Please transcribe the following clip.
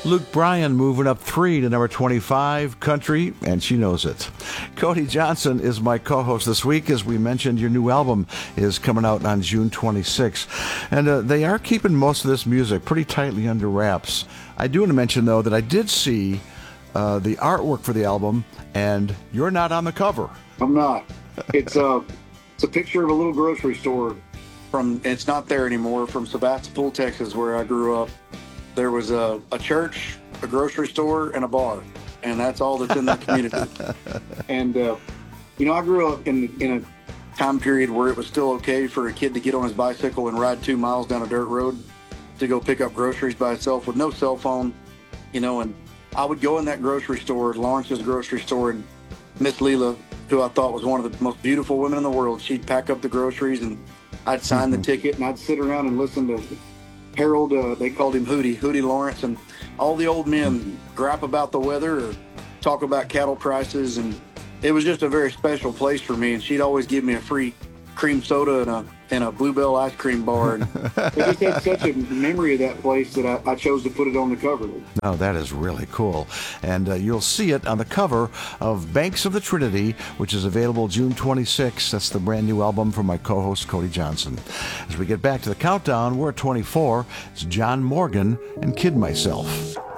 Luke Bryan moving up 3 to number 25, Country, and she knows it. Cody Johnson is my co-host this week. As we mentioned, your new album is coming out on June 26th. And they are keeping most of this music pretty tightly under wraps. I do want to mention, though, that I did see the artwork for the album, and you're not on the cover. I'm not. It's a picture of a little grocery store it's not there anymore, from Sebastopol, Texas, where I grew up. There was a church, a grocery store, and a bar, and that's all that's in that community. And, I grew up in a time period where it was still okay for a kid to get on his bicycle and ride 2 miles down a dirt road to go pick up groceries by himself with no cell phone, and I would go in that grocery store, Lawrence's grocery store, and Miss Leela, who I thought was one of the most beautiful women in the world, she'd pack up the groceries, and I'd sign the ticket, and I'd sit around and listen to Harold, they called him Hootie Lawrence, and all the old men grap about the weather or talk about cattle prices, and it was just a very special place for me. And she'd always give me a free cream soda and a Bluebell ice cream bar. And it just had such a memory of that place that I chose to put it on the cover. Oh, that is really cool. And you'll see it on the cover of Banks of the Trinity, which is available June 26th. That's the brand new album from my co-host, Cody Johnson. As we get back to the countdown, we're at 24. It's John Morgan and Kid Myself.